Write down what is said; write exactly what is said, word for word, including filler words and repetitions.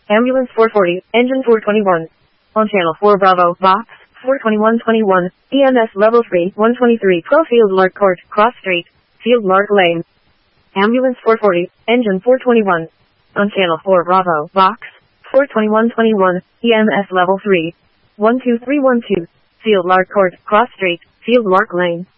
Ambulance four forty, engine four twenty-one. On channel four Bravo, box, four twenty-one twenty-one, E M S level three, one twenty-three Pro Field Lark Court, Cross Street, Field Lark Lane. Ambulance four forty, engine four twenty-one. On channel four Bravo, box, four twenty-one twenty-one, E M S level three, one two three one two, Field Lark Court, Cross Street, Field Lark Lane.